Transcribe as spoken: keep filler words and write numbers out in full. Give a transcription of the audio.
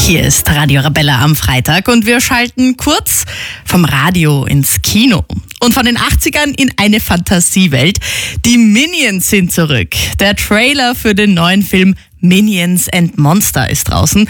Hier ist Radio Arabella am Freitag und wir schalten kurz vom Radio ins Kino und von den achtzigern in eine Fantasiewelt. Die Minions sind zurück. Der Trailer für den neuen Film Minions and Monster ist draußen